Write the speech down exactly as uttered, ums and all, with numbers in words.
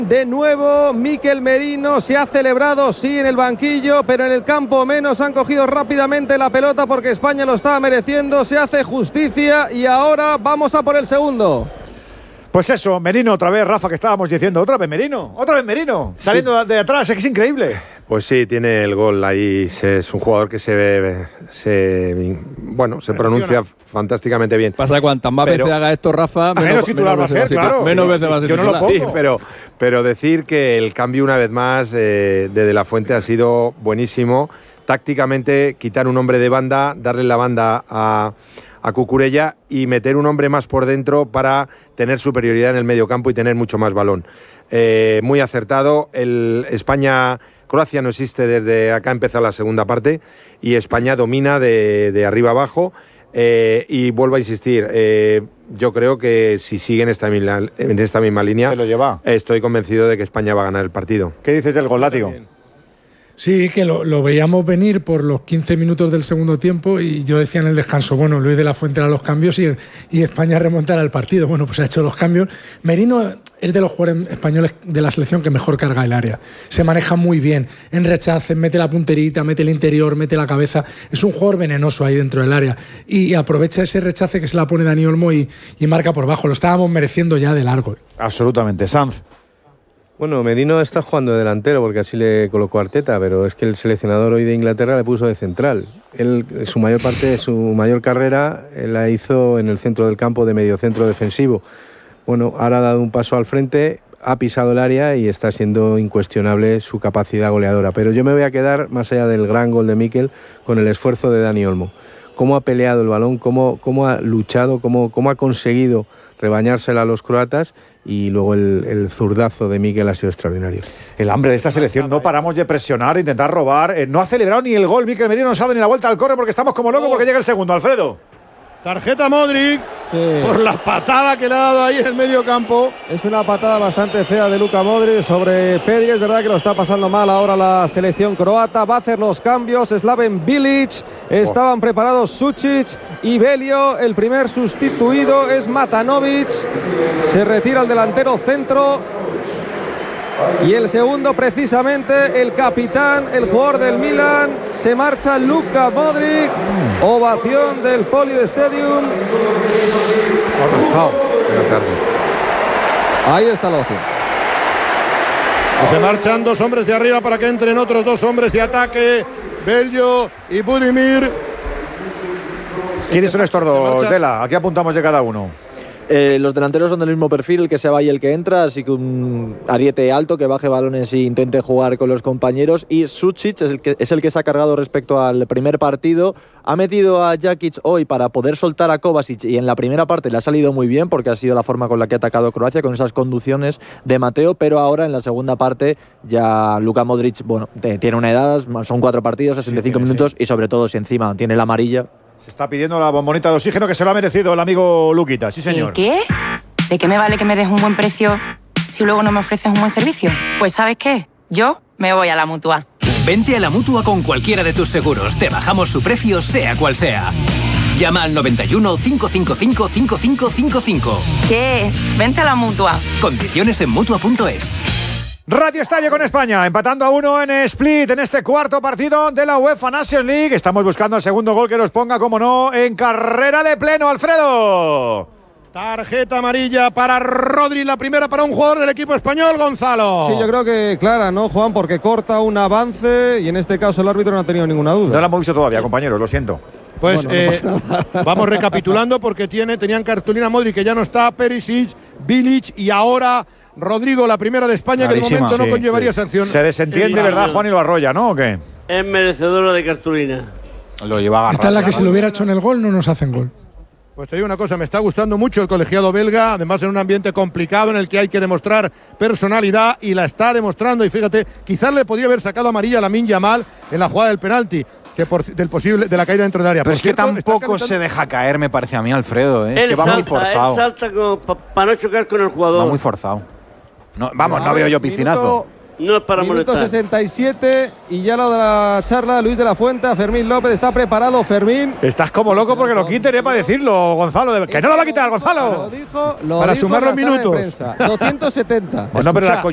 De nuevo, Mikel Merino se ha celebrado, sí, en el banquillo, pero en el campo menos. Han cogido rápidamente la pelota porque España lo estaba mereciendo. Se hace justicia y ahora vamos a por el segundo. Pues eso, Merino otra vez, Rafa, que estábamos diciendo. Otra vez Merino, otra vez Merino. Sí. Saliendo de atrás, es que es increíble. Pues sí, tiene el gol ahí. Es un jugador que se ve, se, bueno, se pronuncia fantásticamente bien. Pasa que cuantas más pero, veces haga esto, Rafa, menos, menos titular va a ser, claro. Menos sí, veces sí, va a ser yo no lo pongo. Sí, pero, pero decir que el cambio una vez más eh, de De La Fuente ha sido buenísimo. Tácticamente, quitar un hombre de banda, darle la banda a... a Cucurella y meter un hombre más por dentro para tener superioridad en el medio campo y tener mucho más balón. Eh, muy acertado. El España, Croacia no existe desde acá, empezó la segunda parte y España domina de, de arriba abajo. Eh, y vuelvo a insistir, eh, yo creo que si sigue en esta, en esta misma línea, se lo lleva. Estoy convencido de que España va a ganar el partido. ¿Qué dices del gol, Látigo? Sí, que lo, lo veíamos venir por los quince minutos del segundo tiempo y yo decía en el descanso, bueno, Luis de la Fuente hará los cambios y, y España remontará el partido. Bueno, pues ha hecho los cambios. Merino es de los jugadores españoles de la selección que mejor carga el área. Se maneja muy bien, en rechaces, mete la punterita, mete el interior, mete la cabeza. Es un jugador venenoso ahí dentro del área y aprovecha ese rechace que se la pone Dani Olmo y, y marca por bajo. Lo estábamos mereciendo ya de largo. Absolutamente. Sanz. Bueno, Merino está jugando de delantero porque así le colocó Arteta, pero es que el seleccionador hoy de Inglaterra le puso de central. Él, su mayor parte, su mayor carrera, la hizo en el centro del campo de mediocentro defensivo. Bueno, ahora ha dado un paso al frente, ha pisado el área y está siendo incuestionable su capacidad goleadora. Pero yo me voy a quedar, más allá del gran gol de Mikel, con el esfuerzo de Dani Olmo. Cómo ha peleado el balón, cómo, cómo ha luchado, cómo, cómo ha conseguido rebañársela a los croatas y luego el, el zurdazo de Mikel ha sido extraordinario. El hambre de esta selección, no paramos de presionar, intentar robar, eh, no ha celebrado ni el gol, Mikel Merino no se ha dado ni la vuelta al córner porque estamos como locos porque llega el segundo, Alfredo. Tarjeta Modric, sí, por la patada que le ha dado ahí en el medio campo. Es una patada bastante fea de Luka Modric sobre Pedri. Es verdad que lo está pasando mal ahora la selección croata. Va a hacer los cambios Slaven Bilic. Estaban oh. preparados Sučić y Belio. El primer sustituido es Matanovic. Se retira el delantero centro. Y el segundo, precisamente, el capitán, el jugador del Milan, se marcha Luka Modric. Ovación del Polio Stadium. Ahí está la opción. Se marchan dos hombres de arriba para que entren otros dos hombres de ataque, Bello y Budimir. ¿Quiénes son estos dos, Dela? Aquí apuntamos de cada uno. Eh, los delanteros son del mismo perfil, el que se va y el que entra, así que un ariete alto que baje balones e intente jugar con los compañeros. Y Sučić es el que, es el que se ha cargado respecto al primer partido. Ha metido a Jakic hoy para poder soltar a Kovacic y en la primera parte le ha salido muy bien porque ha sido la forma con la que ha atacado Croacia, con esas conducciones de Mateo, pero ahora en la segunda parte ya Luka Modric, bueno, tiene una edad, son cuatro partidos, sesenta y cinco sí, minutos sí. Y sobre todo si encima tiene la amarilla. Se está pidiendo la bombonita de oxígeno que se lo ha merecido el amigo Luquita, sí señor. ¿Qué? ¿De qué me vale que me des un buen precio si luego no me ofreces un buen servicio? Pues ¿sabes qué? Yo me voy a la Mutua. Vente a la Mutua con cualquiera de tus seguros. Te bajamos su precio sea cual sea. Llama al noventa y uno, cinco cinco cinco, cinco cinco cinco cinco. ¿Qué? Vente a la Mutua. Condiciones en Mutua punto es. Radio Estadio con España, empatando a uno en Split en este cuarto partido de la UEFA Nations League. Estamos buscando el segundo gol que nos ponga, como no, en carrera de pleno, Alfredo. Tarjeta amarilla para Rodri, la primera para un jugador del equipo español, Gonzalo. Sí, yo creo que clara, ¿no, Juan? Porque corta un avance y en este caso el árbitro no ha tenido ninguna duda. No la hemos visto todavía, compañeros, lo siento. Pues bueno, eh, no vamos recapitulando porque tiene, tenían cartulina Modric, que ya no está, Perisic, Bilic y ahora Rodrigo, la primera de España, clarísima, que de momento no sí, conllevaría sí. sanción. Se desentiende, ¿verdad, Juan, y lo arrolla, ¿no? ¿O qué? Es merecedora de cartulina. Lo lleva agarrado. Esta es la que si lo hubiera hecho en el gol no nos hacen gol. Pues te digo una cosa, me está gustando mucho el colegiado belga, además en un ambiente complicado en el que hay que demostrar personalidad y la está demostrando. Y fíjate, quizás le podría haber sacado amarilla a Lamine Yamal en la jugada del penalti, que por, del posible de la caída dentro del área. Pero por es cierto, que tampoco se deja caer, me parece a mí, Alfredo. ¿eh? Él que va salta, muy forzado. Él salta para no chocar con el jugador. Va muy forzado. No, vamos, no, no veo yo piscinazo. No es para Minuto molestar. sesenta y siete y ya lo de la charla, Luis de la Fuente, Fermín López, está preparado Fermín. Estás como loco porque lo quiten, ¿eh? Para decirlo, Gonzalo. De, que no lo va a quitar, Gonzalo. Lo dijo, lo para dijo sumar los en la sala de minutos. prensa. doscientos setenta. Pues no, pero la